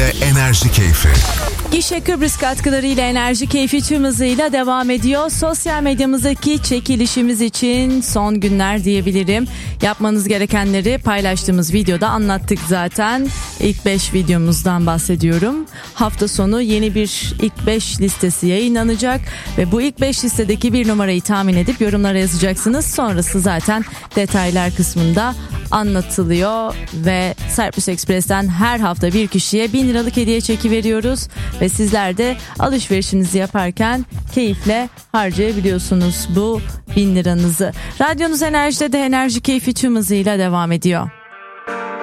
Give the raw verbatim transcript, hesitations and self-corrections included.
Enerji Keyfi. Gişe Kıbrıs katkılarıyla Enerji Keyfi tüm hızıyla devam ediyor. Sosyal medyamızdaki çekilişimiz için son günler diyebilirim. Yapmanız gerekenleri paylaştığımız videoda anlattık zaten. İlk beş videomuzdan bahsediyorum. Hafta sonu yeni bir ilk beş listesi yayınlanacak ve bu ilk beş listedeki bir numarayı tahmin edip yorumlara yazacaksınız. Sonrası zaten detaylar kısmında anlatılıyor ve Cyprus Express'ten her hafta bir kişiye bin liralık hediye çeki veriyoruz ve sizler de alışverişinizi yaparken keyifle harcayabiliyorsunuz bu bin liranızı. Radyonuz Enerji'de de Enerji Keyfi tüm hızıyla devam ediyor.